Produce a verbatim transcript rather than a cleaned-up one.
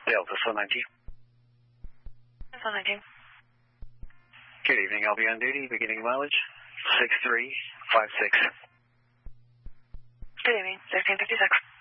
Delta seven nineteen. seven nineteen. Good evening, I'll be on duty, beginning mileage six three five six. Good evening, thirteen fifty-six.